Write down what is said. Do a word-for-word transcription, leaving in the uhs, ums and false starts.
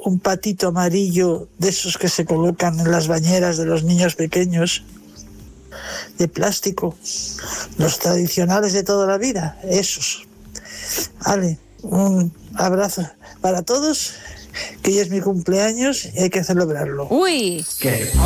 un patito amarillo de esos que se colocan en las bañeras de los niños pequeños, de plástico, los tradicionales de toda la vida, esos. Vale, un abrazo para todos, que hoy es mi cumpleaños y hay que celebrarlo. Uy. ¿Qué